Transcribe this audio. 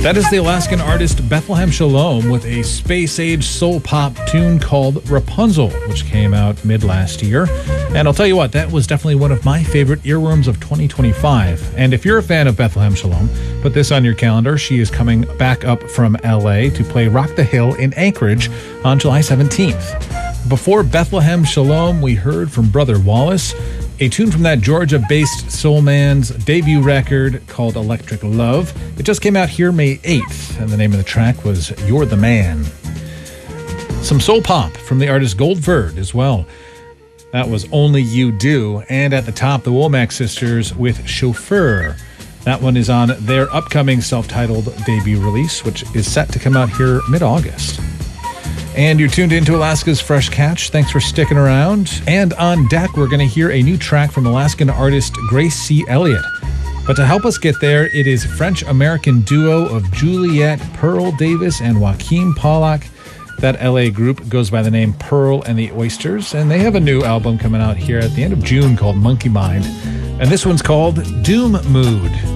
That is the Alaskan artist Bethlehem Shalom with a space-age soul pop tune called Rapunzel, which came out mid-last year. And I'll tell you what, that was definitely one of my favorite earworms of 2025. And if you're a fan of Bethlehem Shalom, put this on your calendar. She is coming back up from LA to play Rock the Hill in Anchorage on July 17th. Before Bethlehem Shalom, we heard from Brother Wallace, a tune from that Georgia-based soul man's debut record called Electric Love. It just came out here May 8th, and the name of the track was You're the Man. Some soul pop from the artist Goldverd as well. That was Only You Do. And at the top, the Womack Sisters with Chauffeur. That one is on their upcoming self-titled debut release, which is set to come out here mid-August. And you're tuned into Alaska's Fresh Catch. Thanks for sticking around. And on deck, we're going to hear a new track from Alaskan artist Grace C. Elliott. But to help us get there, it is French-American duo of Juliette Pearl Davis and Joaquin Pollack. That LA group goes by the name Pearl and the Oysters, and they have a new album coming out here at the end of June called Monkey Mind. And this one's called Doom Mood.